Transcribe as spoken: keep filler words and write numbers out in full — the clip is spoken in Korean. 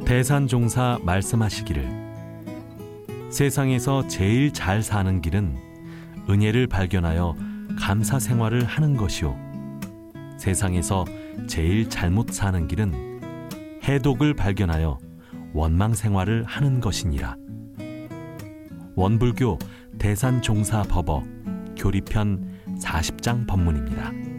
대산종사 말씀하시기를 세상에서 제일 잘 사는 길은 은혜를 발견하여 감사 생활을 하는 것이요 세상에서 제일 잘못 사는 길은 해독을 발견하여 원망 생활을 하는 것이니라. 원불교 대산종사법어 교리편 사십 장 법문입니다.